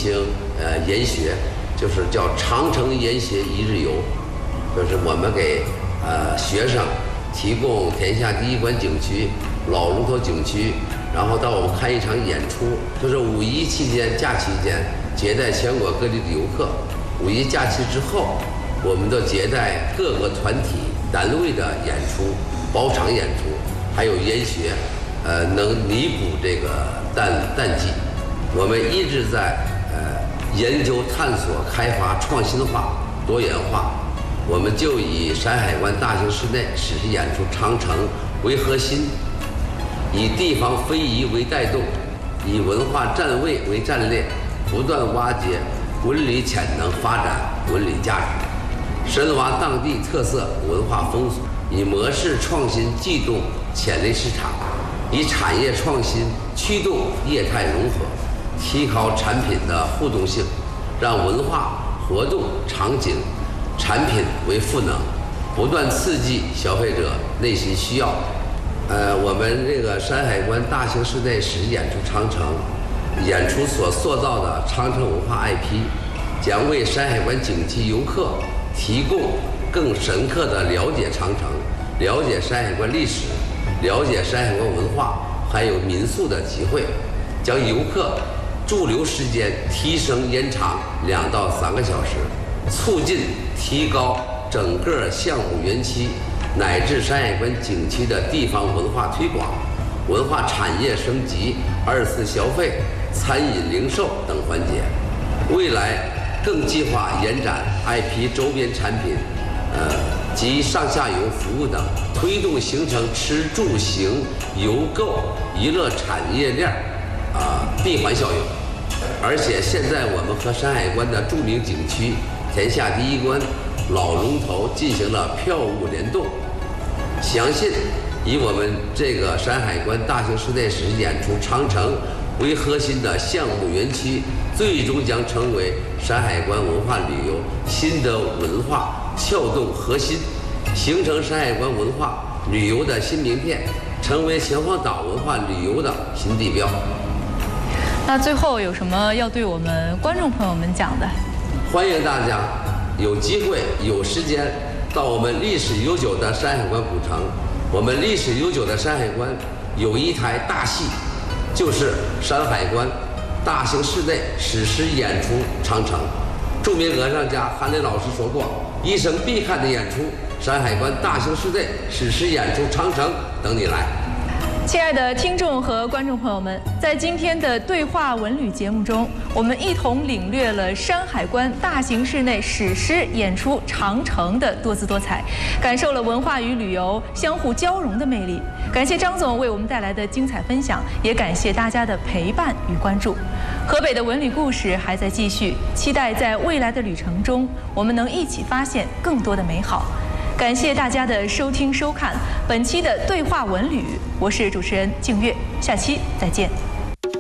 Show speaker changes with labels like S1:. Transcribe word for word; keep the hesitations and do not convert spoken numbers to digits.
S1: 行呃研学，就是叫长城研学一日游，就是我们给呃学生提供天下第一关景区、老龙头景区，然后到我们看一场演出，就是五一期间假期间接待全国各地的游客，五一假期之后，我们都接待各个团体单位的演出，包场演出，还有研学，呃，能弥补这个淡淡季。我们一直在呃研究、探索、开发创新化、多元化。我们就以山海关大型室内史诗演出《长城》为核心，以地方非遗为带动，以文化站位为战略，不断挖掘文旅潜能，发展文旅价值，深挖当地特色文化风俗，以模式创新撬动潜力市场，以产业创新驱动业态融合，提高产品的互动性，让文化活动场景产品为赋能，不断刺激消费者内心需要。呃，我们这个山海关大型室内史诗演出《长城》演出所塑造的长城文化 I P， 将为山海关景区游客提供更深刻的了解长城、了解山海关历史、了解山海关文化，还有民宿的机会，将游客驻留时间提升延长两到三个小时，促进提高整个项目园区乃至山海关景区的地方文化推广、文化产业升级、二次消费、餐饮零售等环节。未来更计划延展 I P 周边产品，呃及上下游服务等，推动形成吃住行游购娱乐产业链啊、呃、闭环效应。而且现在我们和山海关的著名景区天下第一关老龙头进行了票务联动，相信以我们这个山海关大型室内史诗演出《长城》为核心的项目园区，最终将成为山海关文化旅游新的文化撬动核心，形成山海关文化旅游的新名片，成为秦皇岛文化旅游的新地标。
S2: 那最后有什么要对我们观众朋友们讲的？
S1: 欢迎大家有机会有时间到我们历史悠久的山海关古城。我们历史悠久的山海关有一台大戏，就是山海关大型室内史诗演出《长城》。著名歌唱家韩磊老师说过，一生必看的演出山海关大型室内史诗演出《长城》等你来。
S2: 亲爱的听众和观众朋友们，在今天的对话文旅节目中，我们一同领略了山海关大型室内史诗演出《长城》的多姿多彩，感受了文化与旅游相互交融的魅力。感谢张总为我们带来的精彩分享，也感谢大家的陪伴与关注。河北的文旅故事还在继续，期待在未来的旅程中，我们能一起发现更多的美好。感谢大家的收听收看本期的对话文旅，我是主持人静月，下期再见。